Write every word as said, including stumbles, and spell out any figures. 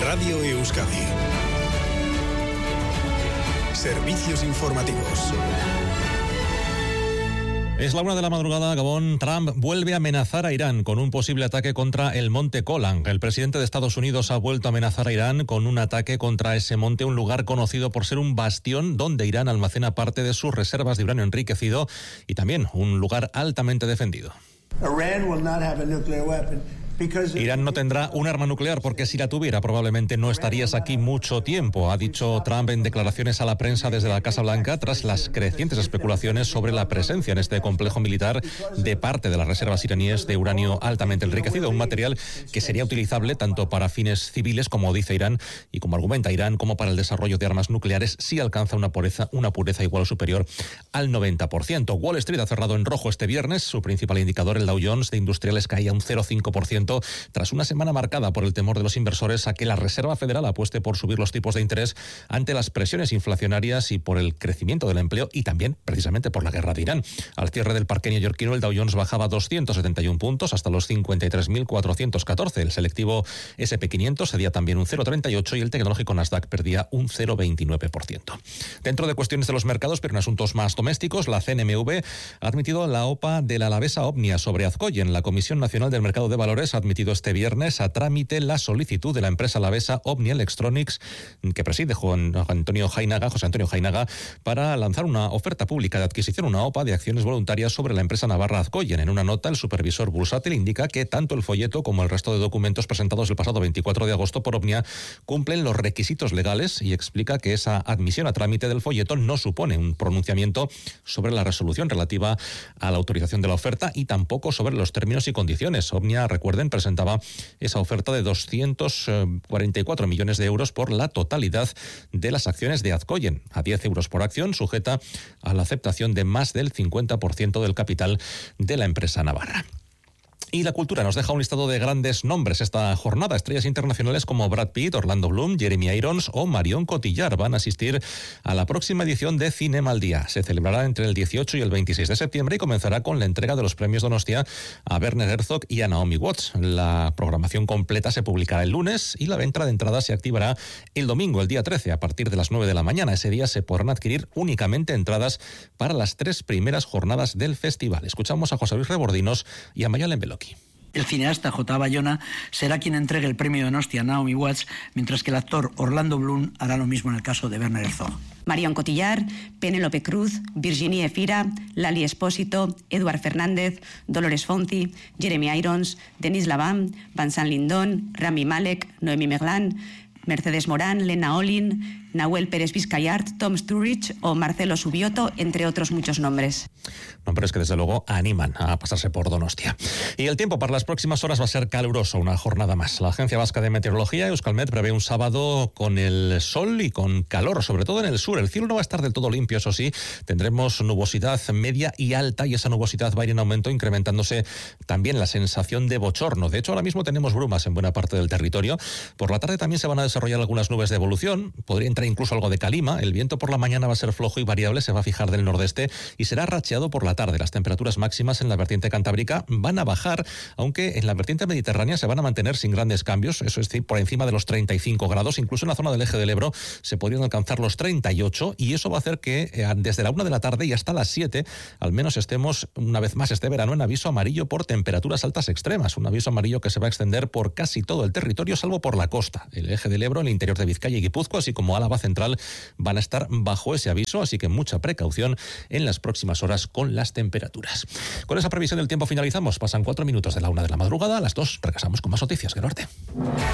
Radio Euskadi. Servicios informativos. Es la una de la madrugada, Gabón. Trump vuelve a amenazar a Irán con un posible ataque contra el monte Golan. El presidente de Estados Unidos ha vuelto a amenazar a Irán con un ataque contra ese monte, un lugar conocido por ser un bastión donde Irán almacena parte de sus reservas de uranio enriquecido y también un lugar altamente defendido. Irán no tendrá un arma nuclear porque si la tuviera probablemente no estarías aquí mucho tiempo, ha dicho Trump en declaraciones a la prensa desde la Casa Blanca tras las crecientes especulaciones sobre la presencia en este complejo militar de parte de las reservas iraníes de uranio altamente enriquecido, un material que sería utilizable tanto para fines civiles, como dice Irán, y como argumenta Irán, como para el desarrollo de armas nucleares si alcanza una pureza, una pureza igual o superior al noventa por ciento. Wall Street ha cerrado en rojo este viernes, su principal indicador, el Dow Jones de industriales, caía un cero coma cinco por ciento tras una semana marcada por el temor de los inversores a que la Reserva Federal apueste por subir los tipos de interés ante las presiones inflacionarias y por el crecimiento del empleo y también precisamente por la guerra de Irán. Al cierre del parque neoyorquino, el Dow Jones bajaba doscientos setenta y uno puntos hasta los cincuenta y tres mil cuatrocientos catorce. El selectivo ese and pe quinientos cedía también un cero coma treinta y ocho y el tecnológico Nasdaq perdía un cero coma veintinueve por ciento. Dentro de cuestiones de los mercados, pero en asuntos más domésticos, la C N M V ha admitido la O P A de la alavesa Omnia sobre Azcoyen. La Comisión Nacional del Mercado de Valores ha admitido este viernes a trámite la solicitud de la empresa alavesa Omnia Electronics, que preside Juan Antonio Jainaga, José Antonio Jainaga, para lanzar una oferta pública de adquisición, una O P A de acciones voluntarias sobre la empresa navarra Azcoyen. En una nota, el supervisor bursátil indica que tanto el folleto como el resto de documentos presentados el pasado veinticuatro de agosto por Omnia cumplen los requisitos legales y explica que esa admisión a trámite del folleto no supone un pronunciamiento sobre la resolución relativa a la autorización de la oferta y tampoco sobre los términos y condiciones. Omnia, recuerden, presentaba esa oferta de doscientos cuarenta y cuatro millones de euros por la totalidad de las acciones de Azcoyen, a diez euros por acción, sujeta a la aceptación de más del cincuenta por ciento del capital de la empresa navarra. Y la cultura nos deja un listado de grandes nombres esta jornada. Estrellas internacionales como Brad Pitt, Orlando Bloom, Jeremy Irons o Marion Cotillard van a asistir a la próxima edición de Cinema al Día. Se celebrará entre el dieciocho y el veintiséis de septiembre y comenzará con la entrega de los premios Donostia a Werner Herzog y a Naomi Watts. La programación completa se publicará el lunes y la venta de entradas se activará el domingo, el día trece, a partir de las nueve de la mañana. Ese día se podrán adquirir únicamente entradas para las tres primeras jornadas del festival. Escuchamos a José Luis Rebordinos y a Mayalen Beloki. El cineasta J. Bayona será quien entregue el premio Donostia a Naomi Watts, mientras que el actor Orlando Bloom hará lo mismo en el caso de Werner Herzog. Marion Cotillard, Penélope Cruz, Virginie Efira, Lali Espósito, Eduard Fernández, Dolores Fonzi, Jeremy Irons, Denis Lavam, Vincent Lindon, Rami Malek, Noemi Merlan, Mercedes Morán, Lena Olin, Nahuel Pérez Vizcayart, Tom Sturridge o Marcelo Subioto, entre otros muchos nombres. Nombres que desde luego animan a pasarse por Donostia. Y el tiempo para las próximas horas va a ser caluroso, una jornada más. La Agencia Vasca de Meteorología, Euskalmet, prevé un sábado con el sol y con calor, sobre todo en el sur. El cielo no va a estar del todo limpio, eso sí. Tendremos nubosidad media y alta y esa nubosidad va a ir en aumento, incrementándose también la sensación de bochorno. De hecho, ahora mismo tenemos brumas en buena parte del territorio. Por la tarde también se van a desarrollar algunas nubes de evolución. Podría entrar incluso algo de calima. El viento por la mañana va a ser flojo y variable, se va a fijar del nordeste y será racheado por la tarde. Las temperaturas máximas en la vertiente cantábrica van a bajar, aunque en la vertiente mediterránea se van a mantener sin grandes cambios, eso es decir, por encima de los treinta y cinco grados. Incluso en la zona del eje del Ebro se podrían alcanzar los treinta y ocho y eso va a hacer que eh, desde la una de la tarde y hasta las siete al menos estemos una vez más este verano en aviso amarillo por temperaturas altas extremas. Un aviso amarillo que se va a extender por casi todo el territorio, salvo por la costa. El eje del Ebro, el interior de Vizcaya y Guipúzcoa, así como Álava Central, van a estar bajo ese aviso, así que mucha precaución en las próximas horas con las temperaturas. Con esa previsión del tiempo finalizamos. Pasan cuatro minutos de la una de la madrugada. A las dos regresamos con más noticias. Que norte.